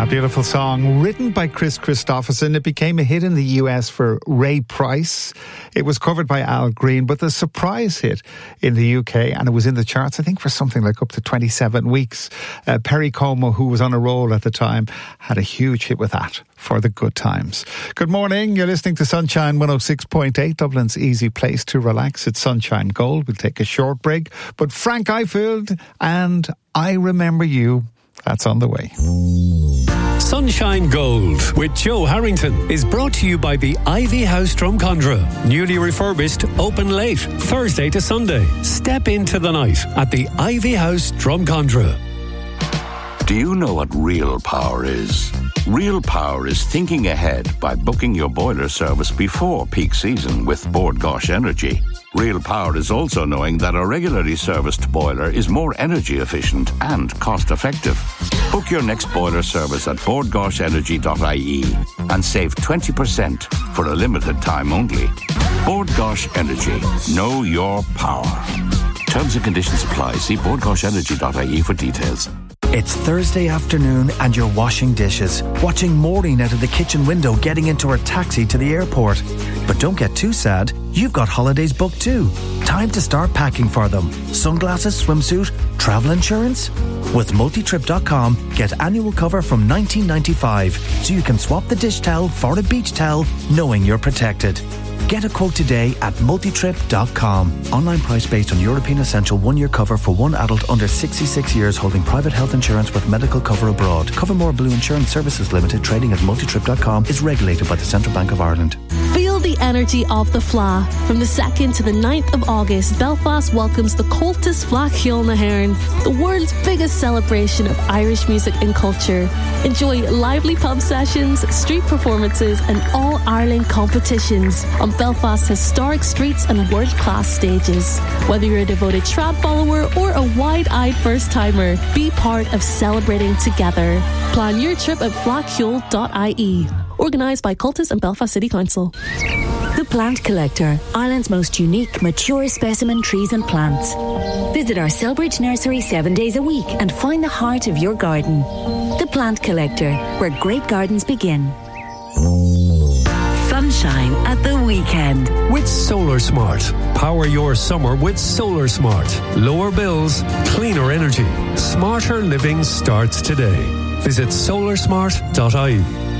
A beautiful song written by Chris Christopherson. It became a hit in the US for Ray Price. It was covered by Al Green, but the surprise hit in the UK, and it was in the charts, I think, for something like up to 27 weeks. Perry Como, who was on a roll at the time, had a huge hit with that, For the Good Times. Good morning. You're listening to Sunshine 106.8, Dublin's easy place to relax. It's Sunshine Gold. We'll take a short break, but Frank Ifield and I Remember You, that's on the way. Sunshine Gold with Joe Harrington is brought to you by the Ivy House Drumcondra. Newly refurbished, open late, Thursday to Sunday. Step into the night at the Ivy House Drumcondra. Do you know what real power is? Real power is thinking ahead by booking your boiler service before peak season with Bord Gáis Energy. Real power is also knowing that a regularly serviced boiler is more energy efficient and cost effective. Book your next boiler service at bordgaisenergy.ie and save 20% for a limited time only. Bord Gáis Energy. Know your power. Terms and conditions apply. See bordgaisenergy.ie for details. It's Thursday afternoon and you're washing dishes, watching Maureen out of the kitchen window getting into her taxi to the airport. But don't get too sad, you've got holidays booked too. Time to start packing for them. Sunglasses, swimsuit, travel insurance? With multitrip.com, get annual cover from $19.95 so you can swap the dish towel for a beach towel knowing you're protected. Get a quote today at multitrip.com. Online price based on European Essential 1-year cover for one adult under 66 years holding private health insurance with medical cover abroad. Covermore Blue Insurance Services Limited, trading as multitrip.com, is regulated by the Central Bank of Ireland. Feel the energy of the Fleadh. From the 2nd to the 9th of August, Belfast welcomes the Comhaltas Fleadh Cheoil na hÉireann, the world's biggest celebration of Irish music and culture. Enjoy lively pub sessions, street performances and all-Ireland competitions on Belfast's historic streets and world-class stages. Whether you're a devoted trad follower or a wide-eyed first-timer, be part of celebrating together. Plan your trip at fleadhcheoil.ie. Organised by Comhaltas and Belfast City Council. The Plant Collector, Ireland's most unique, mature specimen trees and plants. Visit our Selbridge nursery 7 days a week and find the heart of your garden. The Plant Collector, where great gardens begin. Sunshine at the weekend. With Solar Smart. Power your summer with Solar Smart. Lower bills, cleaner energy. Smarter living starts today. Visit solarsmart.ie.